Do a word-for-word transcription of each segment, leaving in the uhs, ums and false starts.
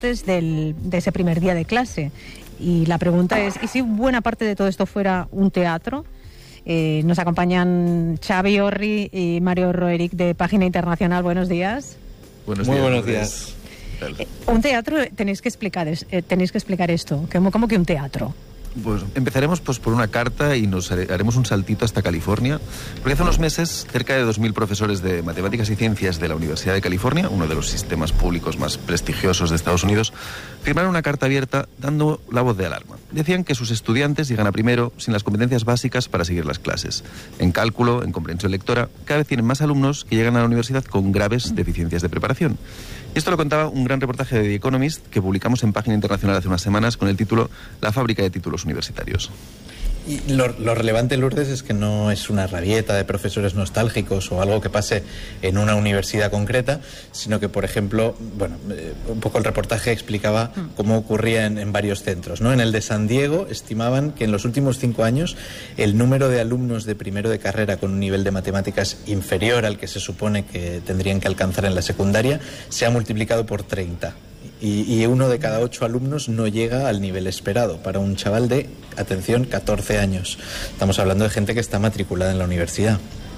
del, de ese primer día de clase. Y la pregunta es, ¿y si buena parte de todo esto fuera un teatro? Eh, nos acompañan Xavi Orri y Mario Roerich de Página Internacional. Buenos días. Buenos Muy días, buenos días. Eh, un teatro, tenéis que explicar, es, eh, tenéis que explicar esto. ¿Cómo, cómo que un teatro? Pues empezaremos pues por una carta y nos haremos un saltito hasta California, porque hace unos meses cerca de dos mil profesores de matemáticas y ciencias de la Universidad de California, uno de los sistemas públicos más prestigiosos de Estados Unidos, firmaron una carta abierta dando la voz de alarma. Decían que sus estudiantes llegan a primero sin las competencias básicas para seguir las clases. En cálculo, en comprensión lectora, cada vez tienen más alumnos que llegan a la universidad con graves deficiencias de preparación. Y esto lo contaba un gran reportaje de The Economist que publicamos en Página Internacional hace unas semanas con el título La fábrica de títulos universitarios. Y lo, lo relevante, Lourdes, es que no es una rabieta de profesores nostálgicos o algo que pase en una universidad concreta, sino que, por ejemplo, bueno, eh, un poco el reportaje explicaba cómo ocurría en, en varios centros, ¿no? En el de San Diego estimaban que en los últimos cinco años el número de alumnos de primero de carrera con un nivel de matemáticas inferior al que se supone que tendrían que alcanzar en la secundaria se ha multiplicado por treinta. Y, y uno de cada ocho alumnos no llega al nivel esperado para un chaval de, atención, catorce años. Estamos hablando de gente que está matriculada en la universidad.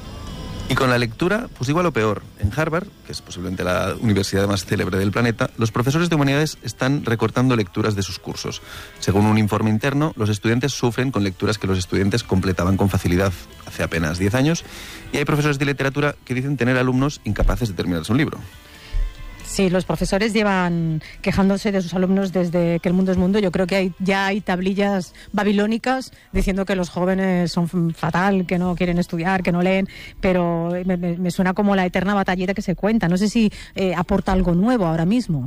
Y con la lectura, pues igual o peor. En Harvard, que es posiblemente la universidad más célebre del planeta, los profesores de humanidades están recortando lecturas de sus cursos. Según un informe interno, los estudiantes sufren con lecturas que los estudiantes completaban con facilidad hace apenas diez años, y hay profesores de literatura que dicen tener alumnos incapaces de terminarse un libro. Sí, los profesores llevan quejándose de sus alumnos desde que el mundo es mundo. Yo creo que hay, ya hay tablillas babilónicas diciendo que los jóvenes son fatal, que no quieren estudiar, que no leen, pero me, me, me suena como la eterna batallita que se cuenta. No sé si eh, aporta algo nuevo ahora mismo.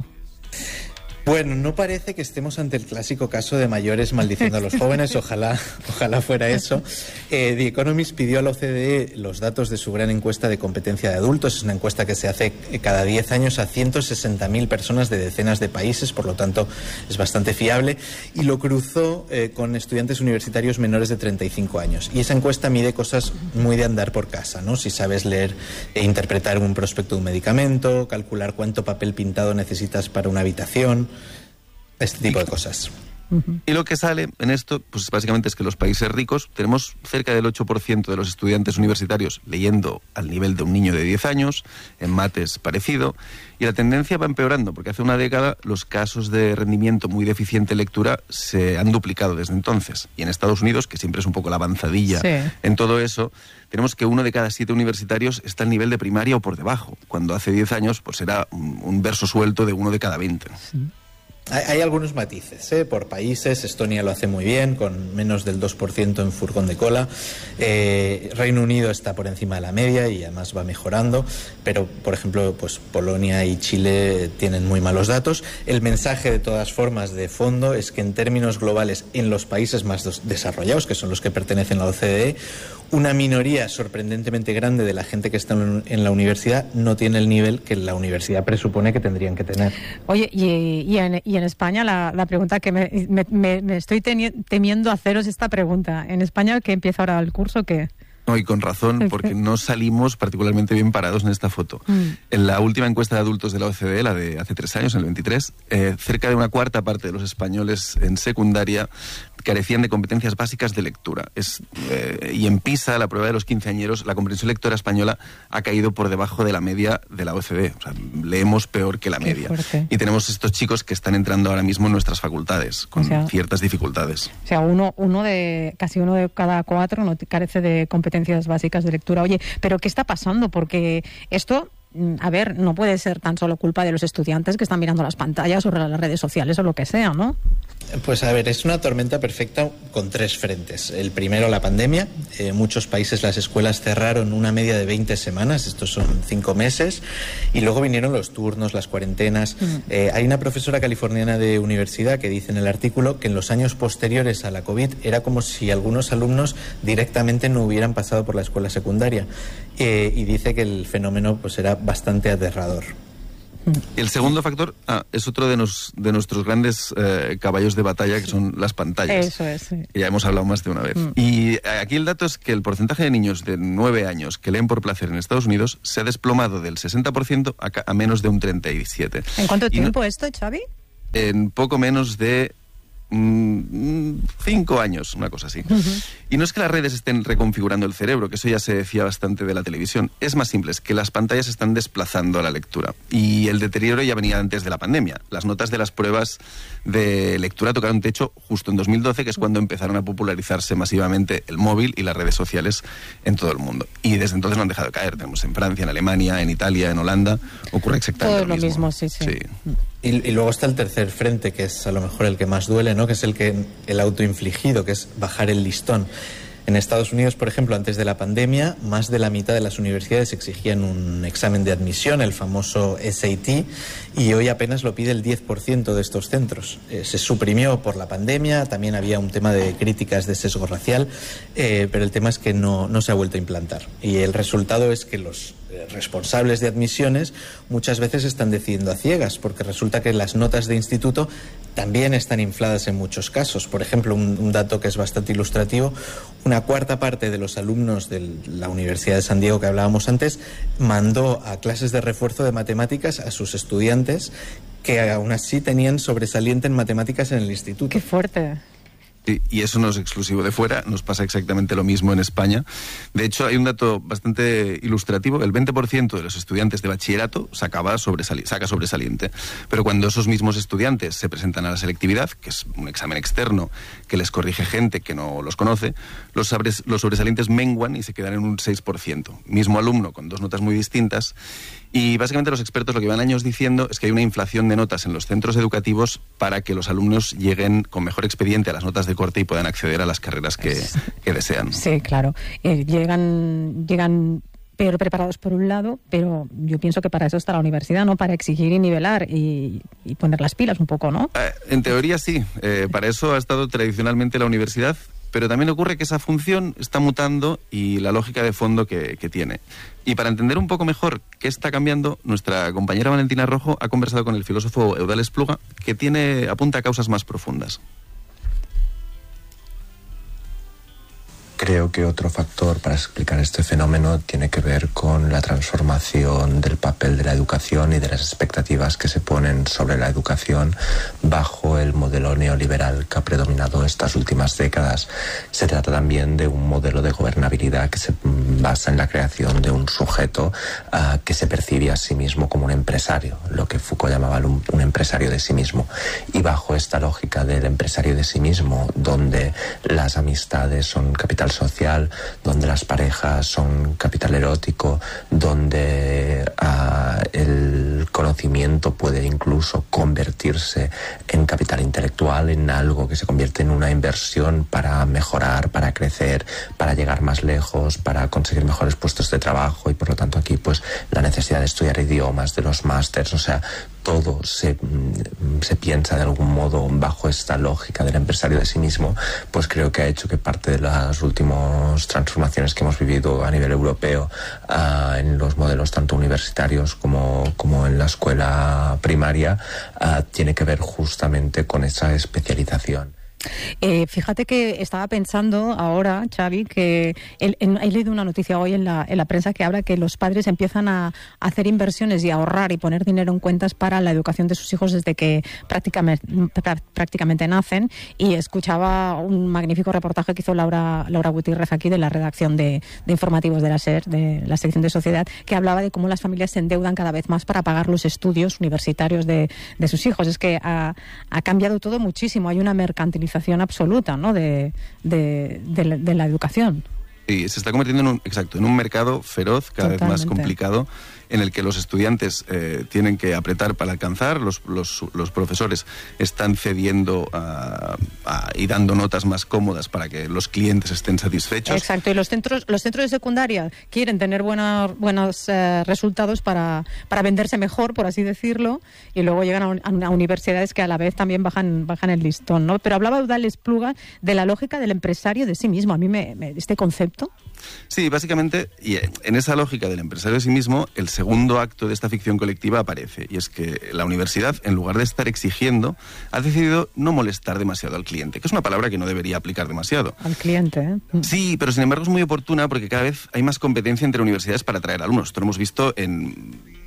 Bueno, no parece que estemos ante el clásico caso de mayores maldiciendo a los jóvenes, ojalá, ojalá fuera eso. Eh, The Economist pidió a la O C D E los datos de su gran encuesta de competencia de adultos. Es una encuesta que se hace cada diez años a ciento sesenta mil personas de decenas de países, por lo tanto es bastante fiable, y lo cruzó eh, con estudiantes universitarios menores de treinta y cinco años. Y esa encuesta mide cosas muy de andar por casa, ¿no? Si sabes leer e interpretar un prospecto de un medicamento, calcular cuánto papel pintado necesitas para una habitación, este tipo de cosas. Y lo que sale en esto, pues básicamente es que los países ricos tenemos cerca del ocho por ciento de los estudiantes universitarios leyendo al nivel de un niño de diez años, en mates parecido, y la tendencia va empeorando, porque hace una década los casos de rendimiento muy deficiente en lectura se han duplicado desde entonces. Y en Estados Unidos, que siempre es un poco la avanzadilla sí. en todo eso, tenemos que uno de cada siete universitarios está al nivel de primaria o por debajo, cuando hace diez años pues era un, un verso suelto de uno de cada veinte. Sí. Hay, hay algunos matices, ¿eh? Por países. Estonia lo hace muy bien, con menos del dos por ciento en furgón de cola. Eh, Reino Unido está por encima de la media y además va mejorando. Pero, por ejemplo, pues Polonia y Chile tienen muy malos datos. El mensaje, de todas formas, de fondo es que en términos globales, en los países más desarrollados, que son los que pertenecen a la O C D E, una minoría sorprendentemente grande de la gente que está en la universidad no tiene el nivel que la universidad presupone que tendrían que tener. Oye, y, y, en, y en España la, la pregunta que me, me, me estoy temiendo haceros esta pregunta. ¿En España que empieza ahora el curso qué? No, y con razón, porque no salimos particularmente bien parados en esta foto. Mm. En la última encuesta de adultos de la O C D E, la de hace tres años, en el veintitrés, eh, cerca de una cuarta parte de los españoles en secundaria carecían de competencias básicas de lectura. Es, eh, y en PISA, la prueba de los quinceañeros, la comprensión lectora española ha caído por debajo de la media de la O C D E. O sea, leemos peor que la Qué media. Fuerte. Y tenemos estos chicos que están entrando ahora mismo en nuestras facultades, con o sea, ciertas dificultades. O sea, uno, uno de, casi uno de cada cuatro no carece de competencias básicas de lectura. Oye, ¿pero qué está pasando? Porque esto, a ver, no puede ser tan solo culpa de los estudiantes que están mirando las pantallas o las redes sociales o lo que sea, ¿no? Pues a ver, es una tormenta perfecta con tres frentes. El primero, la pandemia. En eh, muchos países las escuelas cerraron una media de veinte semanas, estos son cinco meses, y luego vinieron los turnos, las cuarentenas. Mm. Eh, hay una profesora californiana de universidad que dice en el artículo que en los años posteriores a la COVID era como si algunos alumnos directamente no hubieran pasado por la escuela secundaria. Eh, y dice que el fenómeno pues era bastante aterrador. Y el segundo factor ah, es otro de, nos, de nuestros grandes eh, caballos de batalla, que son las pantallas. Eso es, sí. Que ya hemos hablado más de una vez. Mm. Y aquí el dato es que el porcentaje de niños de nueve años que leen por placer en Estados Unidos se ha desplomado del sesenta por ciento a, a menos de un treinta y siete por ciento. ¿En cuánto y tiempo no, esto, Xavi? en poco menos de cinco años, una cosa así. Uh-huh. Y no es que las redes estén reconfigurando el cerebro, que eso ya se decía bastante de la televisión. Es más simple, es que las pantallas están desplazando a la lectura. Y el deterioro ya venía antes de la pandemia. Las notas de las pruebas de lectura tocaron techo justo en dos mil doce, que es cuando empezaron a popularizarse masivamente el móvil y las redes sociales en todo el mundo. Y desde entonces no han dejado de caer. Tenemos en Francia, en Alemania, en Italia, en Holanda. Ocurre exactamente todo lo mismo. mismo sí, sí. sí. Y, y luego está el tercer frente, que es a lo mejor el que más duele, ¿no? Que es el que el autoinfligido, que es bajar el listón. En Estados Unidos, por ejemplo, antes de la pandemia, más de la mitad de las universidades exigían un examen de admisión, el famoso S A T, y hoy apenas lo pide el diez por ciento de estos centros. Eh, se suprimió por la pandemia, también había un tema de críticas de sesgo racial, eh, pero el tema es que no, no se ha vuelto a implantar. Y el resultado es que los responsables de admisiones muchas veces están decidiendo a ciegas, porque resulta que las notas de instituto también están infladas en muchos casos. Por ejemplo, un, un dato que es bastante ilustrativo: una cuarta parte de los alumnos de la Universidad de San Diego que hablábamos antes mandó a clases de refuerzo de matemáticas a sus estudiantes que aún así tenían sobresaliente en matemáticas en el instituto. ¡Qué fuerte! Sí, y eso no es exclusivo de fuera, nos pasa exactamente lo mismo en España. De hecho, hay un dato bastante ilustrativo: el veinte por ciento de los estudiantes de bachillerato sacaba sobresali- saca sobresaliente. Pero cuando esos mismos estudiantes se presentan a la selectividad, que es un examen externo que les corrige gente que no los conoce, los, sabres, los sobresalientes menguan y se quedan en un seis por ciento. Mismo alumno con dos notas muy distintas. Y básicamente los expertos lo que van años diciendo es que hay una inflación de notas en los centros educativos para que los alumnos lleguen con mejor expediente a las notas de corte y puedan acceder a las carreras que, que desean. Sí, claro. Eh, llegan, llegan peor preparados por un lado, pero yo pienso que para eso está la universidad, ¿no? Para exigir y nivelar y, y poner las pilas un poco, ¿no? Eh, en teoría sí. Eh, para eso ha estado tradicionalmente la universidad, pero también ocurre que esa función está mutando y la lógica de fondo que, que tiene. Y para entender un poco mejor qué está cambiando, nuestra compañera Valentina Rojo ha conversado con el filósofo Eudald Espluga, que tiene, apunta a causas más profundas. Creo que otro factor para explicar este fenómeno tiene que ver con la transformación del papel de la educación y de las expectativas que se ponen sobre la educación bajo el modelo neoliberal que ha predominado estas últimas décadas. Se trata también de un modelo de gobernabilidad que se basa en la creación de un sujeto uh, que se percibe a sí mismo como un empresario, lo que Foucault llamaba un, un empresario de sí mismo. Y bajo esta lógica del empresario de sí mismo, donde las amistades son capital social, donde las parejas son capital erótico, donde uh, el conocimiento puede incluso convertirse en capital intelectual, en algo que se convierte en una inversión para mejorar, para crecer, para llegar más lejos, para conseguir mejores puestos de trabajo, y por lo tanto aquí pues la necesidad de estudiar idiomas, de los másters, o sea, todo se, se piensa de algún modo bajo esta lógica del empresario de sí mismo. Pues creo que ha hecho que parte de las últimas transformaciones que hemos vivido a nivel europeo uh, en los modelos tanto universitarios como, como en la escuela primaria uh, tiene que ver justamente con esa especialización. Eh, fíjate que estaba pensando ahora, Xavi, que el, en, he leído una noticia hoy en la, en la prensa que habla que los padres empiezan a, a hacer inversiones y a ahorrar y poner dinero en cuentas para la educación de sus hijos desde que prácticamente, prácticamente nacen. Y escuchaba un magnífico reportaje que hizo Laura, Laura Gutiérrez aquí de la redacción de, de informativos de la SER, de la sección de Sociedad, que hablaba de cómo las familias se endeudan cada vez más para pagar los estudios universitarios de, de sus hijos. Es que ha, ha cambiado todo muchísimo. Hay una mercantilización absoluta, ¿no? de, de, de, la, de la educación. Sí, se está convirtiendo en un, exacto, en un mercado feroz, cada Totalmente. vez más complicado, en el que los estudiantes eh, tienen que apretar para alcanzar, los, los, los profesores están cediendo a, a, y dando notas más cómodas para que los clientes estén satisfechos. Exacto, y los centros los centros de secundaria quieren tener buena, buenos eh, resultados para, para venderse mejor, por así decirlo, y luego llegan a, un, a universidades que a la vez también bajan, bajan el listón, ¿no? Pero hablaba Eudald Espluga de la lógica del empresario de sí mismo. A mí me, me este concepto... Sí, básicamente, y en esa lógica del empresario de sí mismo, el segundo acto de esta ficción colectiva aparece, y es que la universidad, en lugar de estar exigiendo, ha decidido no molestar demasiado al cliente, que es una palabra que no debería aplicar demasiado. Al cliente, ¿eh? Sí, pero sin embargo es muy oportuna porque cada vez hay más competencia entre universidades para atraer alumnos. Esto lo hemos visto en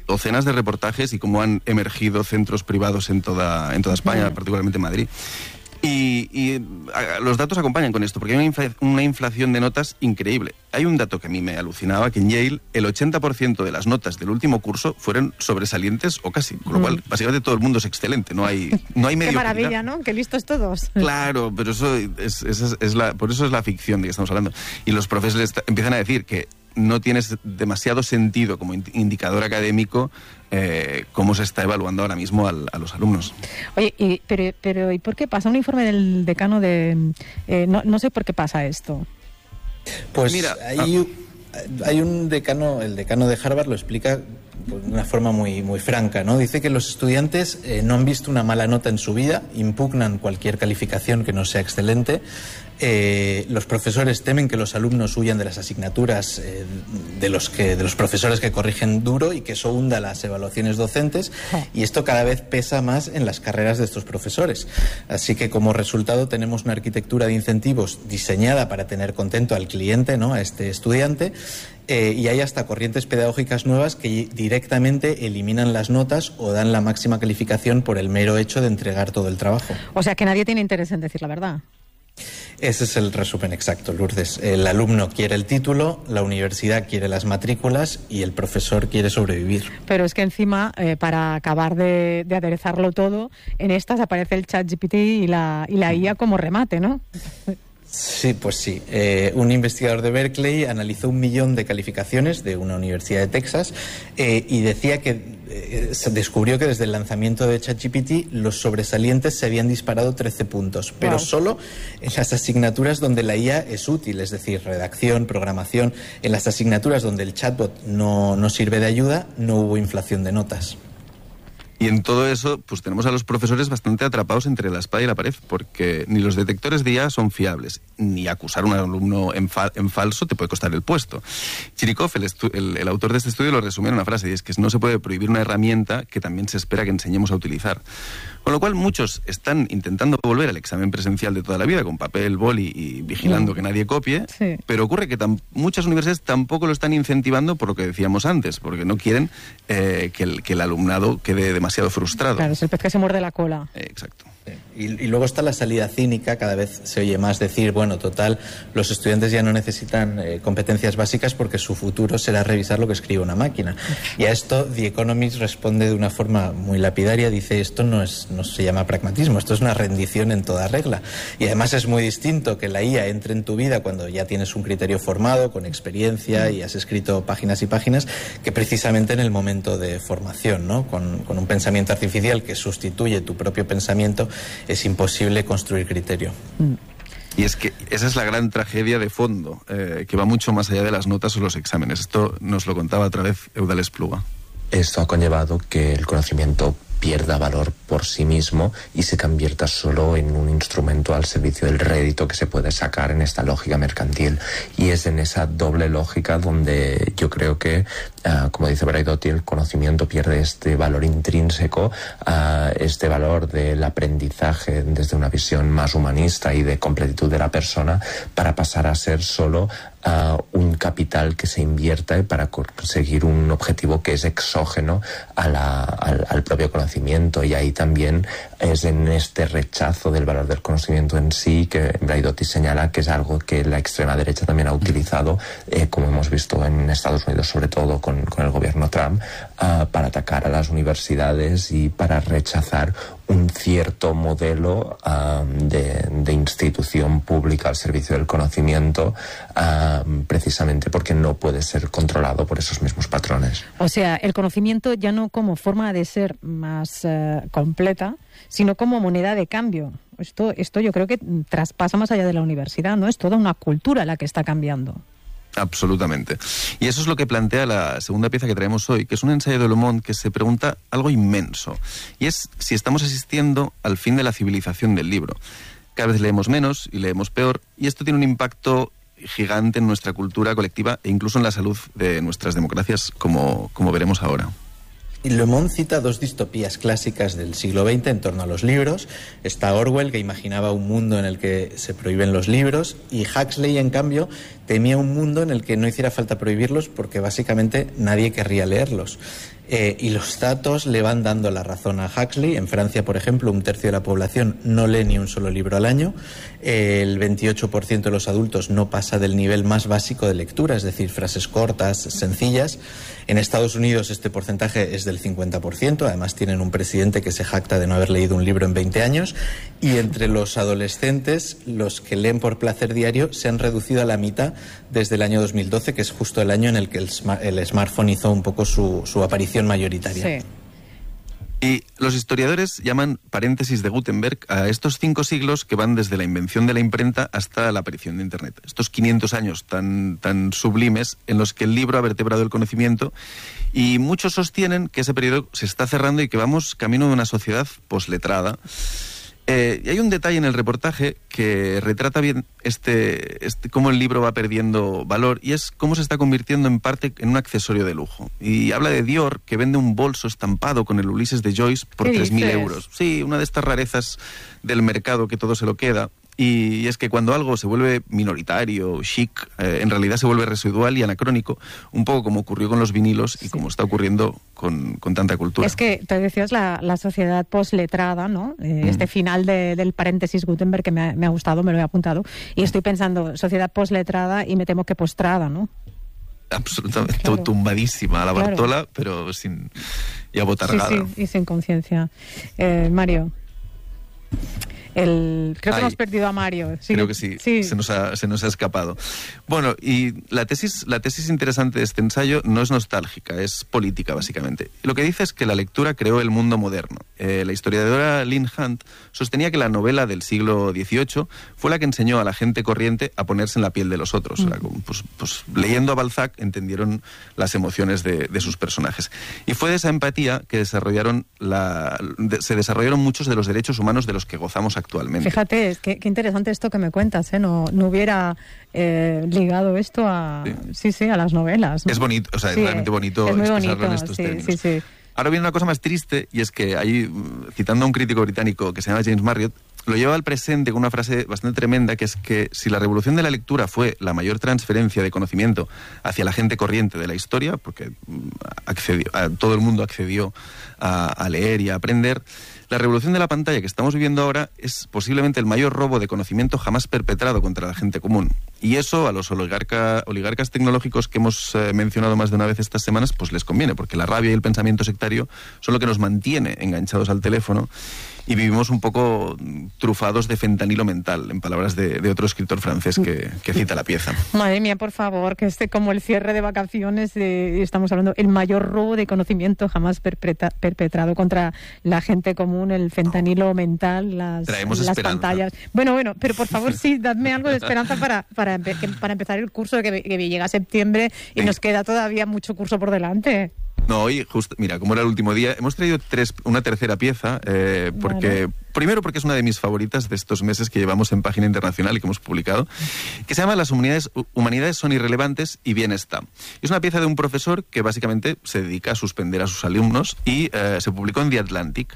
docenas de reportajes y cómo han emergido centros privados en toda, en toda España, particularmente en Madrid. Y, y a, los datos acompañan con esto, porque hay una, infla, una inflación de notas increíble. Hay un dato que a mí me alucinaba, que en Yale el ochenta por ciento de las notas del último curso fueron sobresalientes o casi, con lo mm. cual básicamente todo el mundo es excelente, no hay, no hay mediocridad. Qué maravilla, ¿no? Qué listos todos. Claro, pero eso es, es, es la, por eso es la ficción de que estamos hablando. Y los profesores empiezan a decir que no tiene demasiado sentido como indicador académico eh, cómo se está evaluando ahora mismo al, a los alumnos. Oye, y, pero, pero ¿y por qué pasa? Un informe del decano de... Eh, no, no sé por qué pasa esto. Pues mira, hay, ah. hay un decano, el decano de Harvard lo explica de una forma muy, muy franca, ¿no? Dice que los estudiantes eh, no han visto una mala nota en su vida, impugnan cualquier calificación que no sea excelente. Eh, los profesores temen que los alumnos huyan de las asignaturas eh, de los que de los profesores que corrigen duro y que eso hunda las evaluaciones docentes, y esto cada vez pesa más en las carreras de estos profesores. Así que como resultado tenemos una arquitectura de incentivos diseñada para tener contento al cliente, ¿no?, a este estudiante. Eh, y hay hasta corrientes pedagógicas nuevas que directamente eliminan las notas o dan la máxima calificación por el mero hecho de entregar todo el trabajo. O sea que nadie tiene interés en decir la verdad. Ese es el resumen exacto, Lourdes. El alumno quiere el título, la universidad quiere las matrículas y el profesor quiere sobrevivir. Pero es que encima, eh, para acabar de, de aderezarlo todo, en estas aparece el ChatGPT y la, y la I A como remate, ¿no? Sí, pues sí. Eh, un investigador de Berkeley analizó un millón de calificaciones de una universidad de Texas eh, y decía que eh, se descubrió que desde el lanzamiento de ChatGPT los sobresalientes se habían disparado trece puntos, pero wow. solo en las asignaturas donde la I A es útil, es decir, redacción, programación. En las asignaturas donde el chatbot no, no sirve de ayuda, no hubo inflación de notas. Y en todo eso, pues tenemos a los profesores bastante atrapados entre la espada y la pared, porque ni los detectores de I A son fiables, ni acusar a un alumno en, fa en falso te puede costar el puesto. Chirikov, el, el, el autor de este estudio, lo resumió en una frase, y es que no se puede prohibir una herramienta que también se espera que enseñemos a utilizar. Con lo cual, muchos están intentando volver al examen presencial de toda la vida, con papel, boli y vigilando mm. que nadie copie, sí. pero ocurre que muchas universidades tampoco lo están incentivando por lo que decíamos antes, porque no quieren eh, que, el, que el alumnado quede demasiado frustrado. Claro, es el pez que se muerde la cola. Eh, exacto. Y, y luego está la salida cínica, cada vez se oye más decir, bueno, total, los estudiantes ya no necesitan eh, competencias básicas porque su futuro será revisar lo que escribe una máquina. Y a esto The Economist responde de una forma muy lapidaria, dice, esto no es no se llama pragmatismo, esto es una rendición en toda regla. Y además es muy distinto que la I A entre en tu vida cuando ya tienes un criterio formado, con experiencia y has escrito páginas y páginas, que precisamente en el momento de formación, ¿no? Con, con un pensamiento artificial que sustituye tu propio pensamiento, es imposible construir criterio. Y es que esa es la gran tragedia de fondo, eh, que va mucho más allá de las notas o los exámenes. Esto nos lo contaba otra vez Eudal Espluga. Esto ha conllevado que el conocimiento pierda valor por sí mismo y se convierta solo en un instrumento al servicio del rédito que se puede sacar en esta lógica mercantil. Y es en esa doble lógica donde yo creo que, uh, como dice Braidotti, el conocimiento pierde este valor intrínseco, uh, este valor del aprendizaje desde una visión más humanista y de completitud de la persona, para pasar a ser solo Uh, un capital que se invierta para conseguir un objetivo que es exógeno a la, al, al propio conocimiento. Y ahí también es en este rechazo del valor del conocimiento en sí que Braidotti señala que es algo que la extrema derecha también ha utilizado, eh, como hemos visto en Estados Unidos, sobre todo con, con el gobierno Trump, uh, para atacar a las universidades y para rechazar un cierto modelo uh, de, de institución pública al servicio del conocimiento, uh, precisamente porque no puede ser controlado por esos mismos patrones. O sea, el conocimiento ya no como forma de ser más uh, completa, sino como moneda de cambio. Esto, esto yo creo que traspasa más allá de la universidad, ¿no? Es toda una cultura la que está cambiando. Absolutamente. Y eso es lo que plantea la segunda pieza que traemos hoy, que es un ensayo de Le Monde que se pregunta algo inmenso, y es si estamos asistiendo al fin de la civilización del libro. Cada vez leemos menos y leemos peor, y esto tiene un impacto gigante en nuestra cultura colectiva e incluso en la salud de nuestras democracias, como, como veremos ahora. Y Le Monde cita dos distopías clásicas del siglo veinte en torno a los libros. Está Orwell, que imaginaba un mundo en el que se prohíben los libros, y Huxley, en cambio, temía un mundo en el que no hiciera falta prohibirlos porque básicamente nadie querría leerlos. Eh, y los datos le van dando la razón a Huxley. En Francia, por ejemplo, un tercio de la población no lee ni un solo libro al año. Eh, el veintiocho por ciento de los adultos no pasa del nivel más básico de lectura, es decir, frases cortas, sencillas. En Estados Unidos este porcentaje es del cincuenta por ciento. Además tienen un presidente que se jacta de no haber leído un libro en veinte años. Y entre los adolescentes, los que leen por placer diario se han reducido a la mitad desde el año dos mil doce, que es justo el año en el que el, sma- el smartphone hizo un poco su, su aparición mayoritaria. Sí. Y los historiadores llaman paréntesis de Gutenberg a estos cinco siglos que van desde la invención de la imprenta hasta la aparición de Internet. Estos quinientos años tan, tan sublimes en los que el libro ha vertebrado el conocimiento, y muchos sostienen que ese periodo se está cerrando y que vamos camino de una sociedad posletrada. Eh, y hay un detalle en el reportaje que retrata bien este, este cómo el libro va perdiendo valor, y es cómo se está convirtiendo en parte en un accesorio de lujo. Y habla de Dior, que vende un bolso estampado con el Ulises de Joyce por tres mil euros. Sí, una de estas rarezas del mercado que todo se lo queda. Y es que cuando algo se vuelve minoritario, chic, eh, en realidad se vuelve residual y anacrónico, un poco como ocurrió con los vinilos y sí, como está ocurriendo con, con tanta cultura. Es que te decías la, la sociedad posletrada, ¿no? Eh, mm. Este final de, del paréntesis Gutenberg que me ha, me ha gustado, me lo he apuntado, y estoy pensando, sociedad posletrada y me temo que postrada, ¿no? Absolutamente, claro, tumbadísima a la claro, Bartola, pero sin... y abotargada. Sí, sí, y sin conciencia. Eh, Mario... El, creo que Ay, hemos perdido a Mario. Sí, creo que sí, sí. Se, nos ha, se nos ha escapado. Bueno, y la tesis, la tesis interesante de este ensayo no es nostálgica, es política, básicamente. Lo que dice es que la lectura creó el mundo moderno. Eh, la historiadora Lynn Hunt sostenía que la novela del siglo dieciocho fue la que enseñó a la gente corriente a ponerse en la piel de los otros. Mm. O sea, pues, pues, leyendo a Balzac entendieron las emociones de, de sus personajes. Y fue de esa empatía que desarrollaron la, de, se desarrollaron muchos de los derechos humanos de los que gozamos actualmente. Fíjate, qué, qué interesante esto que me cuentas, ¿eh? No, no hubiera eh, ligado esto a, sí. Sí, sí, a las novelas, ¿no? Es bonito, o sea, sí, es realmente bonito es muy expresarlo bonito, en estos sí, términos. Sí, sí. Ahora viene una cosa más triste, y es que ahí, citando a un crítico británico que se llama James Marriott, lo lleva al presente con una frase bastante tremenda, que es que si la revolución de la lectura fue la mayor transferencia de conocimiento hacia la gente corriente de la historia, porque accedió, todo el mundo accedió a, a leer y a aprender, la revolución de la pantalla que estamos viviendo ahora es posiblemente el mayor robo de conocimiento jamás perpetrado contra la gente común. Y eso a los oligarca, oligarcas tecnológicos que hemos eh, mencionado más de una vez estas semanas, pues les conviene, porque la rabia y el pensamiento sectario son lo que nos mantiene enganchados al teléfono, y vivimos un poco trufados de fentanilo mental, en palabras de, de otro escritor francés que, que cita la pieza. Madre mía, por favor, que este como el cierre de vacaciones, de, estamos hablando, el mayor robo de conocimiento jamás perpetra, perpetrado contra la gente común, el fentanilo mental, las, las pantallas. Bueno, bueno, pero por favor, sí, dadme algo de esperanza para, para, para empezar el curso, que, que llega septiembre y sí, nos queda todavía mucho curso por delante. No, hoy, justo, mira, como era el último día, hemos traído tres, una tercera pieza, eh, porque vale. Primero porque es una de mis favoritas de estos meses que llevamos en Página Internacional y que hemos publicado, que se llama Las humanidades, humanidades son irrelevantes y bien está. Es una pieza de un profesor que básicamente se dedica a suspender a sus alumnos y eh, se publicó en The Atlantic.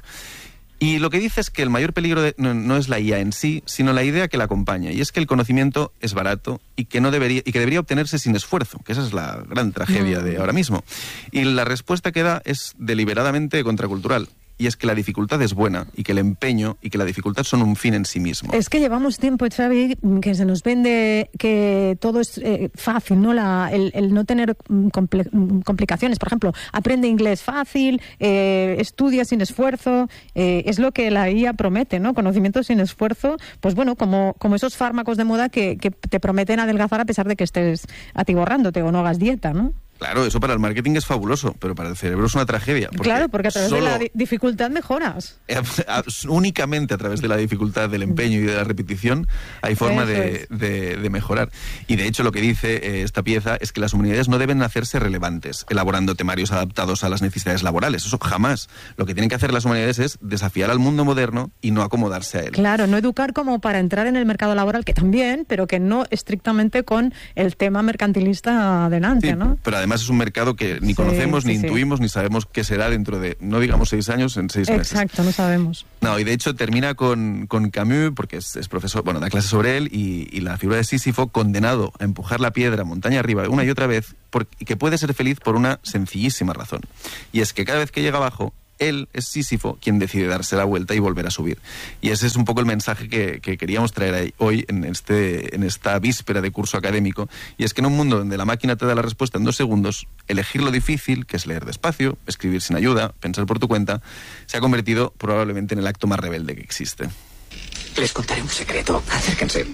Y lo que dice es que el mayor peligro de, no, no es la I A en sí, sino la idea que la acompaña. Y es que el conocimiento es barato y que, no debería, y que debería obtenerse sin esfuerzo, que esa es la gran tragedia de ahora mismo. Y la respuesta que da es deliberadamente contracultural. Y es que la dificultad es buena, y que el empeño y que la dificultad son un fin en sí mismo. Es que llevamos tiempo, Xavi, que se nos vende que todo es eh, fácil, ¿no? La, el, el no tener comple complicaciones. Por ejemplo, aprende inglés fácil, eh, estudia sin esfuerzo, eh, es lo que la I A promete, ¿no? Conocimiento sin esfuerzo, pues bueno, como, como esos fármacos de moda que, que te prometen adelgazar a pesar de que estés atiborrándote o no hagas dieta, ¿no? Claro, eso para el marketing es fabuloso, pero para el cerebro es una tragedia. Porque claro, porque a través de la di dificultad mejoras. Únicamente a través de la dificultad, del empeño y de la repetición hay forma de, de, de mejorar. Y de hecho lo que dice eh, esta pieza es que las humanidades no deben hacerse relevantes, elaborando temarios adaptados a las necesidades laborales. Eso jamás. Lo que tienen que hacer las humanidades es desafiar al mundo moderno y no acomodarse a él. Claro, no educar como para entrar en el mercado laboral, que también, pero que no estrictamente con el tema mercantilista adelante, sí, ¿no? Pero además además es un mercado que ni conocemos, sí, ni sí, intuimos, sí. ni sabemos qué será dentro de, no digamos seis años, en seis meses. Exacto, no sabemos. No, y de hecho termina con, con Camus, porque es, es profesor, bueno, da clases sobre él, y, y la figura de Sísifo condenado a empujar la piedra montaña arriba una y otra vez, por, y que puede ser feliz por una sencillísima razón. Y es que cada vez que llega abajo, él es Sísifo quien decide darse la vuelta y volver a subir. Y ese es un poco el mensaje que, que queríamos traer hoy en, este, en esta víspera de curso académico. Y es que en un mundo donde la máquina te da la respuesta en dos segundos, elegir lo difícil, que es leer despacio, escribir sin ayuda, pensar por tu cuenta, se ha convertido probablemente en el acto más rebelde que existe. Les contaré un secreto. Acérquense.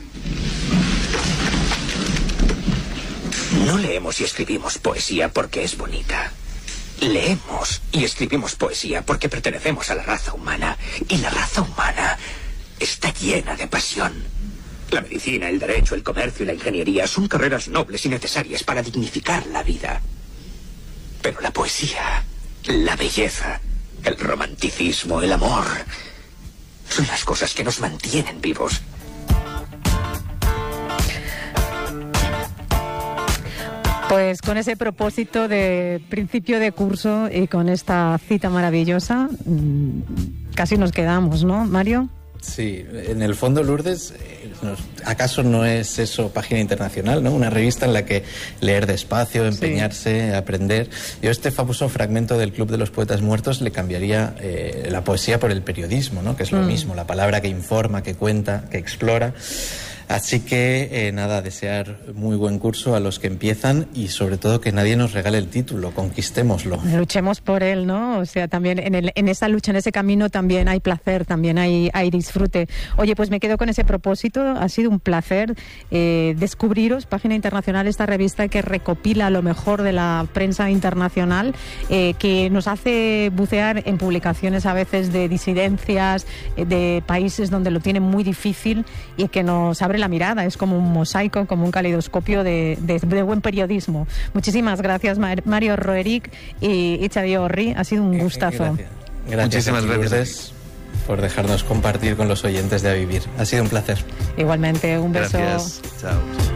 No leemos y escribimos poesía porque es bonita. Leemos y escribimos poesía porque pertenecemos a la raza humana, y la raza humana está llena de pasión. La medicina, el derecho, el comercio y la ingeniería son carreras nobles y necesarias para dignificar la vida. Pero la poesía, la belleza, el romanticismo, el amor, son las cosas que nos mantienen vivos. Pues con ese propósito de principio de curso y con esta cita maravillosa, casi nos quedamos, ¿no, Mario? Sí, en el fondo, Lourdes, ¿acaso no es eso Página Internacional, ¿no? Una revista en la que leer despacio, empeñarse, sí. aprender. Yo este famoso fragmento del Club de los Poetas Muertos le cambiaría eh, la poesía por el periodismo, ¿no? Que es lo mm. mismo, la palabra que informa, que cuenta, que explora. Así que, eh, nada, desear muy buen curso a los que empiezan y sobre todo que nadie nos regale el título, conquistémoslo. Luchemos por él, ¿no? O sea, también en, el, en esa lucha, en ese camino también hay placer, también hay, hay disfrute. Oye, pues me quedo con ese propósito, ha sido un placer eh, descubriros Página Internacional, esta revista que recopila lo mejor de la prensa internacional, eh, que nos hace bucear en publicaciones a veces de disidencias, eh, de países donde lo tienen muy difícil y que nos abre la mirada, es como un mosaico, como un caleidoscopio de, de, de buen periodismo. Muchísimas gracias, Mario Roerich y, y Xavier Orri, ha sido un gustazo. Gracias, gracias Muchísimas gracias por dejarnos compartir con los oyentes de A Vivir. Ha sido un placer. Igualmente, un beso. Gracias. Chao.